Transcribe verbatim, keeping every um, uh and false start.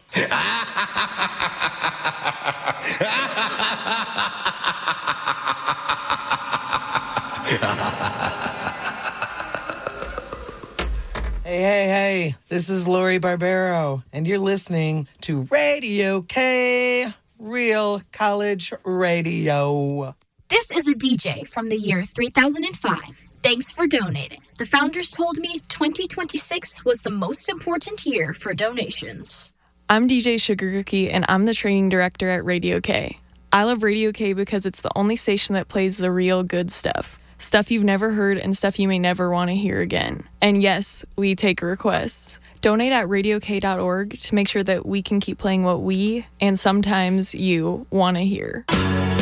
Hey, hey, hey, this is Lori Barbero, and you're listening to Radio K, Real College Radio. This is a D J from the year three thousand five. Thanks for donating. The founders told me twenty twenty-six was the most important year for donations. I'm D J Sugar Cookie, and I'm the training director at Radio K. I love Radio K because it's the only station that plays the real good stuff. Stuff you've never heard and stuff you may never want to hear again. And yes, we take requests. Donate at radio k dot org to make sure that we can keep playing what we, and sometimes you, want to hear.